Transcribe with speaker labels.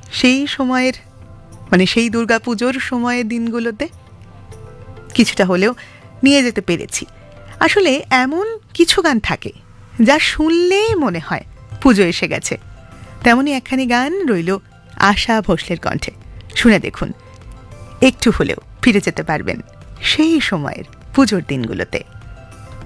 Speaker 1: সেই সময়ের সেই দুর্গাপুজোর সময়ের দিনগুলোতে কিছুটা হলেও নিয়ে যেতে পেরেছি। আসলে এমন কিছু গান থাকে যা শুনলেই মনে হয় পুজো এসে গেছে। তেমনই একখানি গান রইল আশা ভোসলের কণ্ঠে। শুনে দেখুন, একটু হলেও ফিরে যেতে পারবেন সেই সময়ের পুজোর দিনগুলোতে।